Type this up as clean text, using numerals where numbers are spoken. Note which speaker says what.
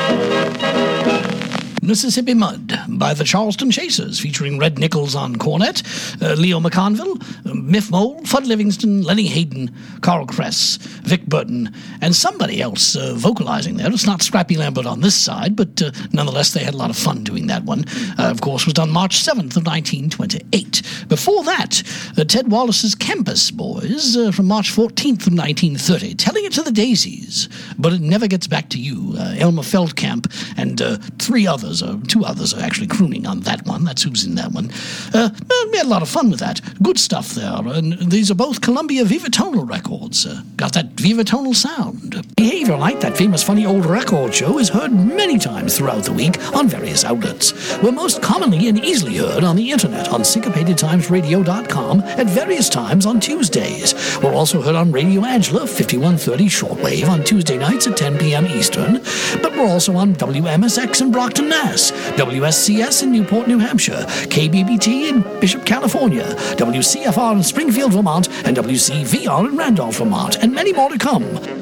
Speaker 1: Mississippi Mud by the Charleston Chasers, featuring Red Nichols on cornet, Leo McConville, Miff Mole, Fudd Livingston, Lenny Hayden, Carl Kress, Vic Burton, and somebody else vocalizing there. It's not Scrappy Lambert on this side, but nonetheless they had a lot of fun doing that one. Of course, was done March 7th of 1928. Before that, Ted Wallace's Campus Boys from March 14th of 1930, Telling It to the Daisies, But It Never Gets Back to You. Elmer Feldkamp and two others are actually crooning on that one. That's who's in that one. We had a lot of fun with that. Good stuff there. And these are both Columbia Vivatonal records. Got that Vivatonal sound. Behavior Light, that famous funny old record show, is heard many times throughout the week on various outlets. We're most commonly and easily heard on the internet on syncopatedtimesradio.com at various times on Tuesdays. We're also heard on Radio Angela, 5130 shortwave on Tuesday nights at 10 p.m. Eastern. But we're also on WMSX in Brockton, Mass., WSCS in Newport, New Hampshire, KBBT in Bishop, California, WCFR in Springfield, Vermont, and WCVR in Randolph, Vermont, and many more to come.